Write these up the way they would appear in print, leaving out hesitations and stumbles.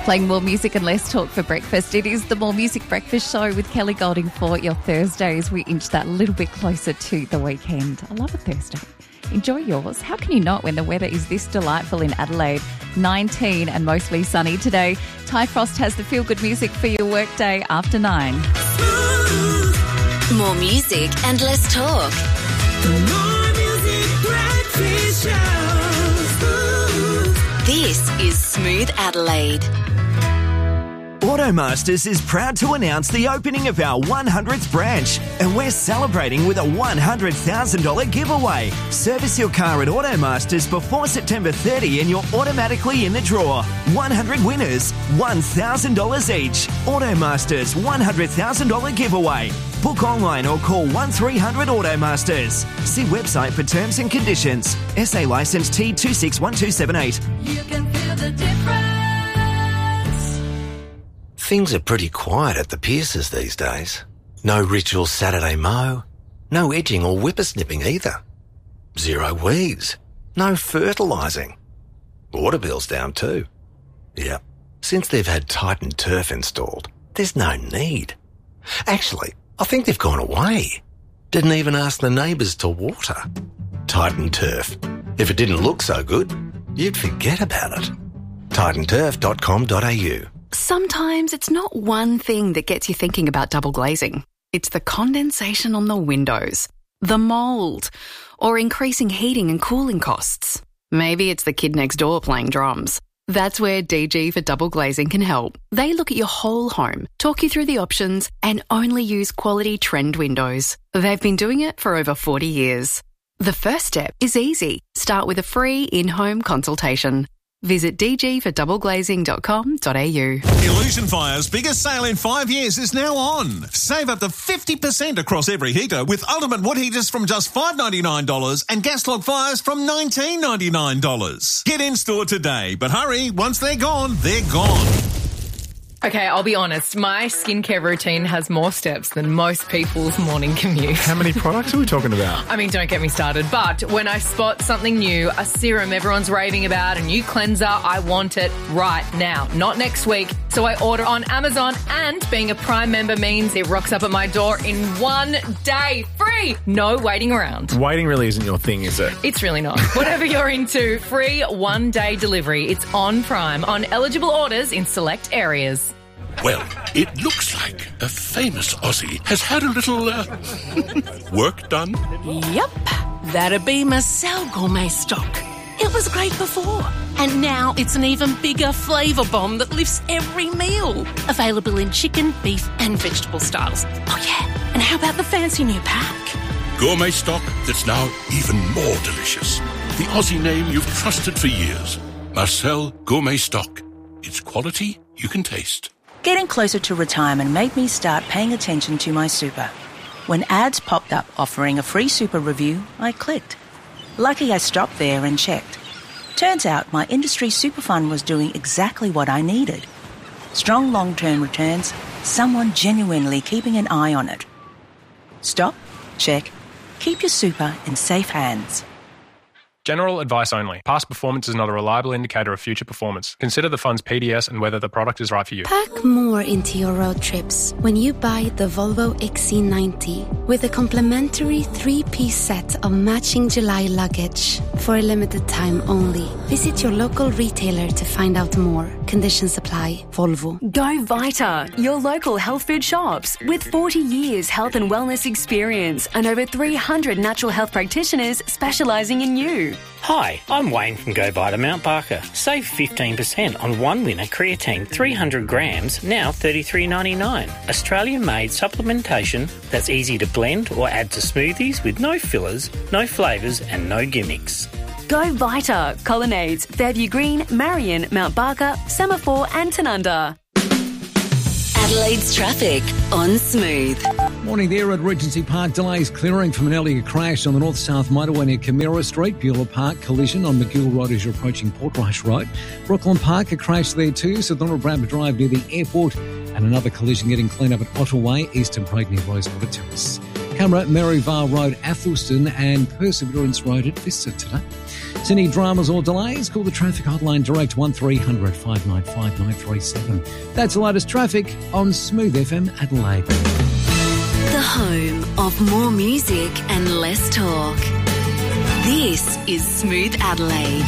Playing more music and less talk for breakfast. It is the More Music Breakfast Show with Kelly Golding for your Thursdays. We inch that a little bit closer to the weekend. I love a Thursday. Enjoy yours. How can you not when the weather is this delightful in Adelaide? 19 and mostly sunny today. Ty Frost has the feel-good music for your workday after 9. More music and less talk. The More Music Breakfast Show. This is Smooth Adelaide. Automasters is proud to announce the opening of our 100th branch, and we're celebrating with a $100,000 giveaway. Service your car at Automasters before September 30 and you're automatically in the draw. 100 winners, $1,000 each. Automasters $100,000 giveaway. Book online or call 1300 Automasters. See website for terms and conditions. SA licence T261278. You can feel the difference. Things are pretty quiet at the Pierces these days. No ritual Saturday mow, no edging or whippersnipping either. Zero weeds, no fertilising. Water bill's down too. Yep, since they've had Titan Turf installed, there's no need. Actually, I think they've gone away. Didn't even ask the neighbours to water. Titan Turf. If it didn't look so good, you'd forget about it. titanturf.com.au. Sometimes it's not one thing that gets you thinking about double glazing. It's the condensation on the windows, the mould, or increasing heating and cooling costs. Maybe it's the kid next door playing drums. That's where DG for Double Glazing can help. They look at your whole home, talk you through the options, and only use quality trend windows. They've been doing it for over 40 years. The first step is easy. Start with a free in-home consultation. Visit dgfordoubleglazing.com.au. Illusion Fire's biggest sale in 5 years is now on. Save up to 50% across every heater with ultimate wood heaters from just $5.99 and gas log fires from $19.99. Get in store today, but hurry, once they're gone, they're gone. Okay, I'll be honest. My skincare routine has more steps than most people's morning commute. How many products are we talking about? I mean, don't get me started. But when I spot something new, a serum everyone's raving about, a new cleanser, I want it right now, not next week. So I order on Amazon, and being a Prime member means it rocks up at my door in 1 day. Free! No waiting around. Waiting really isn't your thing, is it? It's really not. Whatever you're into, free 1 day delivery. It's on Prime on eligible orders in select areas. Well, it looks like a famous Aussie has had a little, work done. Yep, that'd be Marcel Gourmet Stock. It was great before, and now it's an even bigger flavour bomb that lifts every meal. Available in chicken, beef and vegetable styles. Oh yeah, and how about the fancy new pack? Gourmet stock that's now even more delicious. The Aussie name you've trusted for years. Marcel Gourmet Stock. It's quality you can taste. Getting closer to retirement made me start paying attention to my super. When ads popped up offering a free super review, I clicked. Lucky I stopped there and checked. Turns out my industry super fund was doing exactly what I needed. Strong long-term returns, someone genuinely keeping an eye on it. Stop, check, keep your super in safe hands. General advice only. Past performance is not a reliable indicator of future performance. Consider the fund's PDS and whether the product is right for you. Pack more into your road trips when you buy the Volvo XC90 with a complimentary 3-piece set of matching July luggage for a limited time only. Visit your local retailer to find out more. Conditions apply. Volvo. Go Vita, your local health food shops with 40 years health and wellness experience and over 300 natural health practitioners specialising in you. Hi, I'm Wayne from Go Vita Mount Barker. Save 15% on one winner creatine 300 grams, now $33.99. Australian-made supplementation that's easy to blend or add to smoothies with no fillers, no flavours and no gimmicks. Go Vita, Colonnades, Fairview Green, Marion, Mount Barker, Semaphore and Tanunda. Adelaide's traffic on Smooth. Morning there at Regency Park. Delays clearing from an earlier crash on the north-south motorway near Camera Street. Beulah Park collision on McGill Road as you're approaching Portrush Road. Brooklyn Park, a crash there too. So Donald Bradford Drive near the airport. And another collision getting cleaned up at Ottaway, Eastern Parade near Rosewater Terrace. Camera, Maryvale Road, Athelston and Perseverance Road at Vista today. So any dramas or delays, call the traffic hotline direct 1300 595 937. That's the latest traffic on Smooth FM Adelaide. The home of more music and less talk. This is Smooth Adelaide.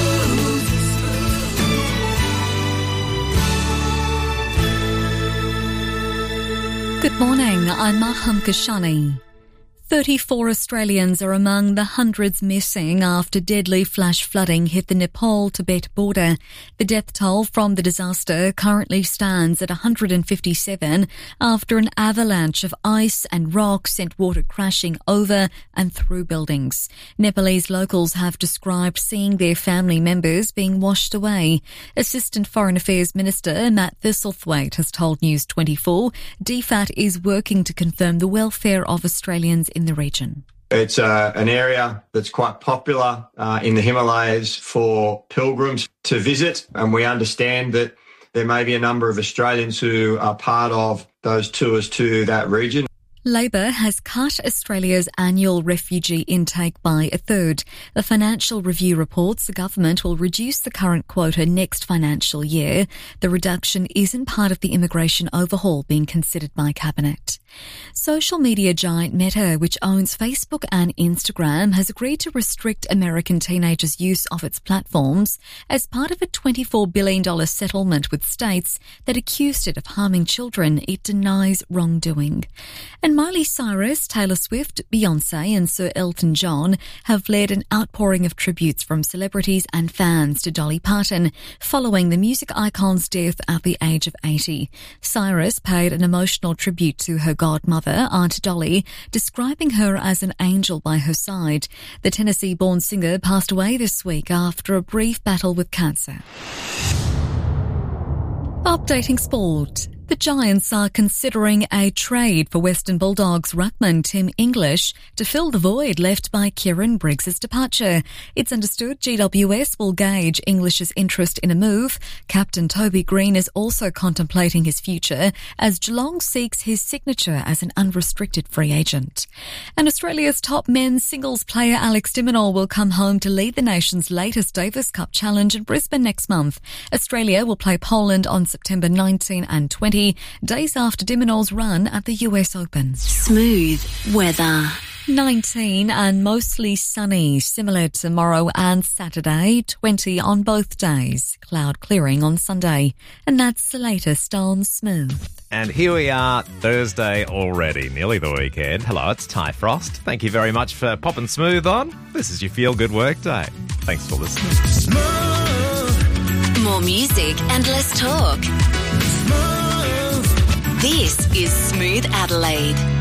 Good morning, I'm Maham Kashani. 34 Australians are among the hundreds missing after deadly flash flooding hit the Nepal-Tibet border. The death toll from the disaster currently stands at 157 after an avalanche of ice and rock sent water crashing over and through buildings. Nepalese locals have described seeing their family members being washed away. Assistant Foreign Affairs Minister Matt Thistlethwaite has told News 24 DFAT is working to confirm the welfare of Australians in the region. It's an area that's quite popular in the Himalayas for pilgrims to visit, and we understand that there may be a number of Australians who are part of those tours to that region. Labor has cut Australia's annual refugee intake by a third. The Financial Review reports the government will reduce the current quota next financial year. The reduction isn't part of the immigration overhaul being considered by Cabinet. Social media giant Meta, which owns Facebook and Instagram, has agreed to restrict American teenagers' use of its platforms as part of a $24 billion settlement with states that accused it of harming children. It denies wrongdoing. And Miley Cyrus, Taylor Swift, Beyoncé and Sir Elton John have led an outpouring of tributes from celebrities and fans to Dolly Parton following the music icon's death at the age of 80. Cyrus paid an emotional tribute to her godmother, Aunt Dolly, describing her as an angel by her side. The Tennessee-born singer passed away this week after a brief battle with cancer. Updating sport. The Giants are considering a trade for Western Bulldogs ruckman Tim English to fill the void left by Kieran Briggs' departure. It's understood GWS will gauge English's interest in a move. Captain Toby Green is also contemplating his future as Geelong seeks his signature as an unrestricted free agent. And Australia's top men's singles player Alex de Minaur will come home to lead the nation's latest Davis Cup challenge in Brisbane next month. Australia will play Poland on September 19 and 20. Days after de Minaur's run at the US Open. Smooth weather. 19 and mostly sunny, similar to tomorrow and Saturday. 20 on both days. Cloud clearing on Sunday. And that's the latest on Smooth. And here we are, Thursday already, nearly the weekend. Hello, it's Ty Frost. Thank you very much for popping Smooth on. This is your Feel Good Work Day. Thanks for listening. Smooth. More music and less talk. This is Smooth Adelaide.